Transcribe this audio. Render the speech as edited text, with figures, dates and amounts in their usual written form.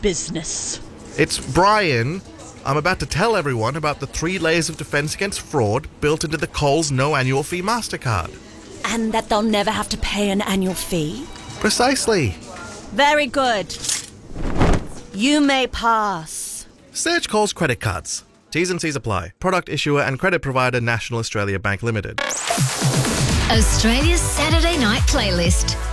business? It's Brian. I'm about to tell everyone about the 3 layers of defense against fraud built into the Coles no annual fee MasterCard. And that they'll never have to pay an annual fee? Precisely. Very good. You may pass. Search Coles credit cards. T's and C's apply. Product issuer and credit provider National Australia Bank Limited. Australia's Saturday Night Playlist.